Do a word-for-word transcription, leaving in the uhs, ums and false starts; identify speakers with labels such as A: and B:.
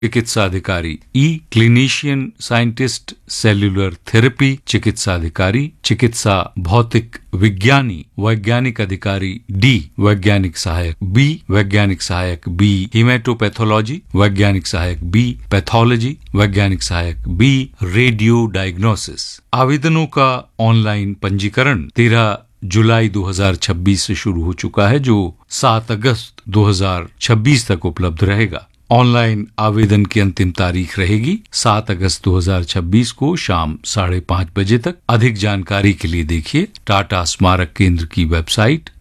A: चिकित्सा अधिकारी, ई clinician scientist cellular therapy चिकित्सा अधिकारी, चिकित्सा भौतिक विज्ञानी वैज्ञानिक अधिकारी, डी वैज्ञानिक सहायक, बी वैज्ञानिक सहायक, बी हीमेटोपैथोलॉजी वैज्ञानिक सहायक, बी पैथोलॉजी वैज्ञानिक सहायक, बी रेडियो डायग्नोसिस। आवेदनों का ऑनलाइन पंजीकरण तेरह जुलाई दो हज़ार छब्बीस से शुरू हो चुका है, जो सात अगस्त दो हज़ार छब्बीस तक उपलब्ध रहेगा। ऑनलाइन आवेदन की अंतिम तारीख रहेगी सात अगस्त दो हज़ार छब्बीस को शाम साढ़े पाँच बजे तक। अधिक जानकारी के लिए देखिए टाटा स्मारक केंद्र की वेबसाइट